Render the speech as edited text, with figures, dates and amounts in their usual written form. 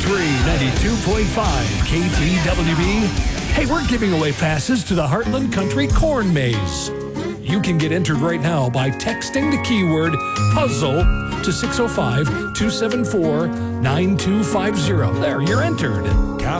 92.5 KTWB. Hey, we're giving away passes to the Heartland Country Corn Maze. You can get entered right now by texting the keyword puzzle to 605-274-9250. There, you're entered.